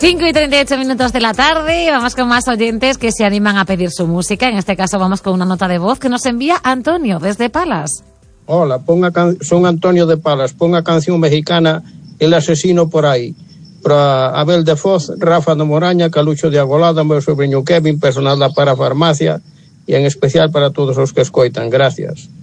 5:38 de la tarde, vamos con más oyentes que se animan a pedir su música. En este caso vamos con una nota de voz que nos envía Antonio desde Palas. Hola, son Antonio de Palas, ponga canción mexicana El asesino por ahí. Para Abel de Foz, Rafa de Moraña, Calucho de Agolada, meu sobrinho Kevin, personal da Parafarmacia, y en especial para todos los que escoitan. Gracias.